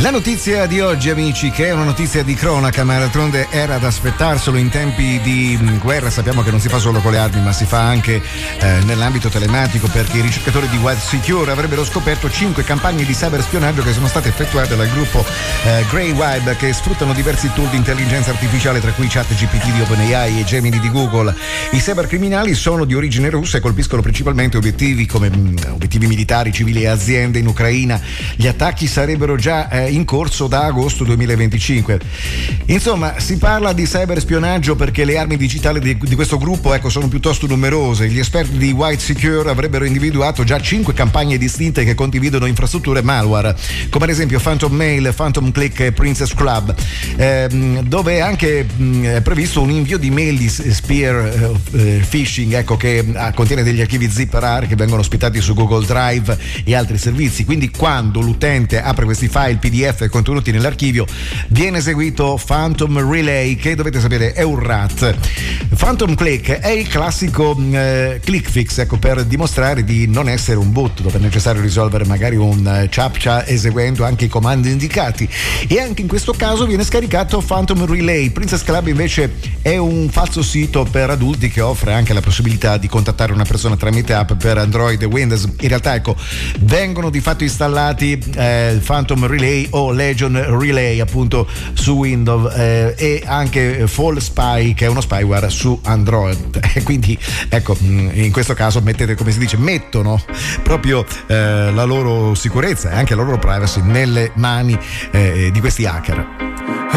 La notizia di oggi, amici, che è una notizia di cronaca, ma d'altronde era da aspettarselo in tempi di guerra. Sappiamo che non si fa solo con le armi, ma si fa anche nell'ambito telematico, perché i ricercatori di Wild Secure avrebbero scoperto 5 campagne di cyberspionaggio che sono state effettuate dal gruppo Greyweb, che sfruttano diversi tool di intelligenza artificiale, tra cui ChatGPT di OpenAI e Gemini di Google. I cybercriminali sono di origine russa e colpiscono principalmente obiettivi come obiettivi militari, civili e aziende in Ucraina. Gli attacchi sarebbero già in corso da agosto 2025. Insomma, si parla di cyberspionaggio perché le armi digitali di questo gruppo, sono piuttosto numerose. Gli esperti di Wild Secure avrebbero individuato già 5 campagne distinte che condividono infrastrutture malware, come ad esempio Phantom Mail, Phantom Click e Princess Club, dove è anche previsto un invio di mail di spear phishing, che contiene degli archivi zip rari che vengono ospitati su Google Drive e altri servizi. Quindi quando l'utente apre questi file PDF contenuti nell'archivio, viene eseguito Phantom Relay, che dovete sapere è un RAT. Phantom Click è il classico click fix, per dimostrare di non essere un bot dove è necessario risolvere magari un CAPTCHA eseguendo anche i comandi indicati, e anche in questo caso viene scaricato Phantom Relay. Princess Club invece è un falso sito per adulti che offre anche la possibilità di contattare una persona tramite app per Android e Windows. In realtà vengono di fatto installati Phantom Relay o Legion Relay appunto su Windows, e anche Fall Spy, che è uno spyware su Android. Quindi in questo caso mettono proprio la loro sicurezza e anche la loro privacy nelle mani di questi hacker.